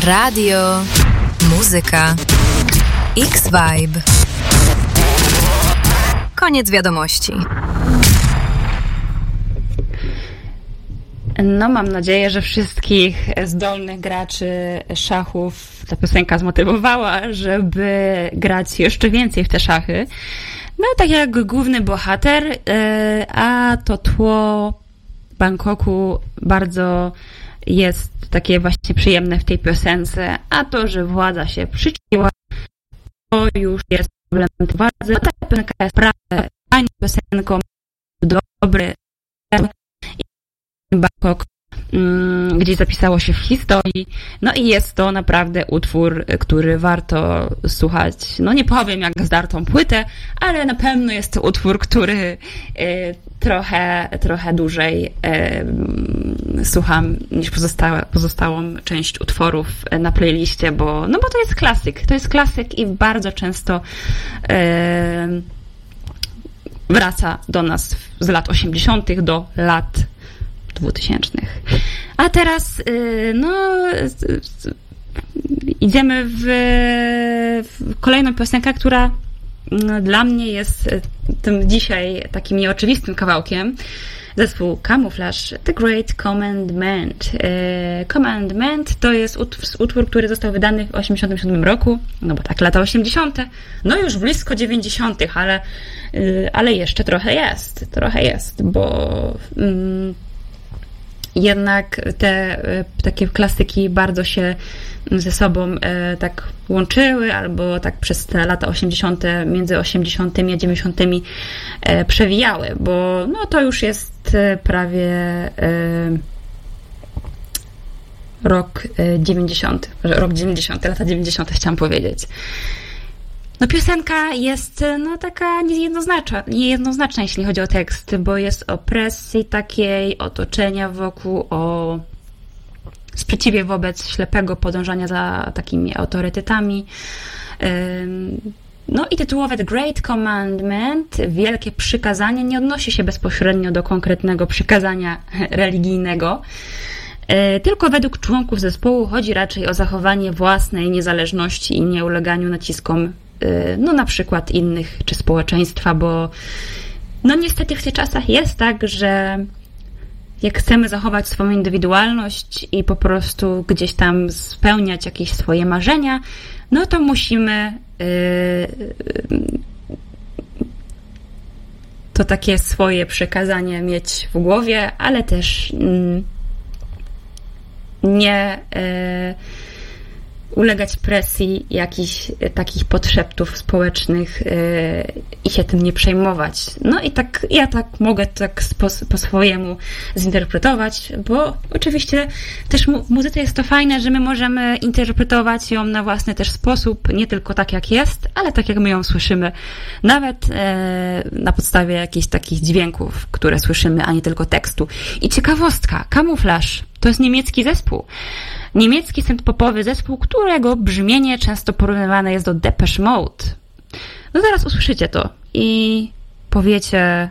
Radio, muzyka, X-Vibe. Koniec wiadomości. No, mam nadzieję, że wszystkich zdolnych graczy szachów ta piosenka zmotywowała, żeby grać jeszcze więcej w te szachy. No, tak jak główny bohater, a to tło Bangkoku bardzo jest takie właśnie przyjemne w tej piosence, a to, że władza się przyczyniła, to już jest problem władzy. No, ta piosenka jest naprawdę fajną piosenką, dobry Bangkok gdzieś zapisało się w historii. No i jest to naprawdę utwór, który warto słuchać. No nie powiem jak zdartą płytę, ale na pewno jest to utwór, który trochę dłużej słucham niż pozostałą część utworów na playliście, bo to jest klasyk. To jest klasyk i bardzo często wraca do nas z lat 80. do lat 2000. A teraz idziemy w kolejną piosenkę, która dla mnie jest tym dzisiaj takim nieoczywistym kawałkiem. Zespół Camouflage, The Great Commandment. Commandment to jest utwór, który został wydany w 1987 roku, no bo tak, lata 80. No już blisko 90., ale jeszcze trochę jest, bo jednak te takie klasyki bardzo się ze sobą tak łączyły, albo tak przez te lata 80., między 80. a 90. przewijały, bo to już jest prawie rok 90, lata 90. chciałam powiedzieć. Piosenka jest taka niejednoznaczna, jeśli chodzi o tekst, bo jest o presji takiej, otoczenia wokół, o sprzeciwie wobec ślepego podążania za takimi autorytetami. I tytułowe The Great Commandment, wielkie przykazanie, nie odnosi się bezpośrednio do konkretnego przykazania religijnego, tylko według członków zespołu chodzi raczej o zachowanie własnej niezależności i nieuleganiu naciskom na przykład innych czy społeczeństwa, bo niestety w tych czasach jest tak, że jak chcemy zachować swoją indywidualność i po prostu gdzieś tam spełniać jakieś swoje marzenia, to musimy to takie swoje przekazanie mieć w głowie, ale też nie ulegać presji jakichś takich podszeptów społecznych i się tym nie przejmować. I tak ja tak mogę tak po swojemu zinterpretować, bo oczywiście też w muzyce jest to fajne, że my możemy interpretować ją na własny też sposób, nie tylko tak jak jest, ale tak jak my ją słyszymy, nawet na podstawie jakichś takich dźwięków, które słyszymy, a nie tylko tekstu. I ciekawostka, Camouflage to jest niemiecki zespół. Niemiecki synth-popowy zespół, którego brzmienie często porównywane jest do Depeche Mode. Zaraz usłyszycie to i powiecie,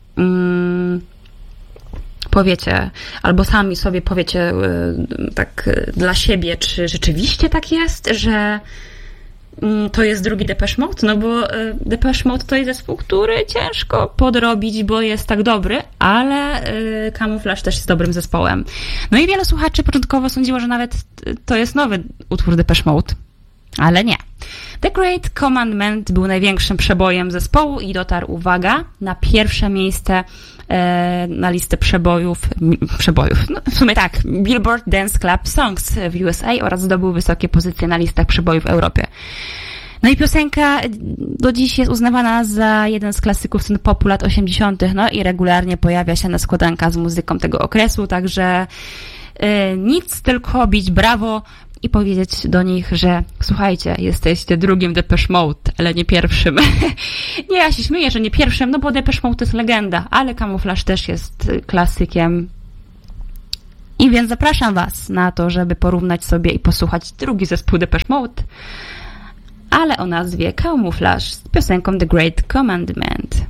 albo sami sobie powiecie tak dla siebie, czy rzeczywiście tak jest, że to jest drugi Depeche Mode, bo Depeche Mode to jest zespół, który ciężko podrobić, bo jest tak dobry, ale Camouflage też jest dobrym zespołem. I wielu słuchaczy początkowo sądziło, że nawet to jest nowy utwór Depeche Mode, ale nie. The Great Commandment był największym przebojem zespołu i dotarł, uwaga, na pierwsze miejsce na listę przebojów, w sumie tak, Billboard Dance Club Songs w USA oraz zdobył wysokie pozycje na listach przebojów w Europie. I piosenka do dziś jest uznawana za jeden z klasyków synth-popu lat 80. I regularnie pojawia się na składankach z muzyką tego okresu, także nic, tylko bić brawo i powiedzieć do nich, że słuchajcie, jesteście drugim Depeche Mode, ale nie pierwszym. Nie, ja się śmieję, że nie pierwszym, bo Depeche Mode to jest legenda, ale Camouflage też jest klasykiem. I więc zapraszam Was na to, żeby porównać sobie i posłuchać drugi zespół Depeche Mode, ale o nazwie Camouflage z piosenką The Great Commandment.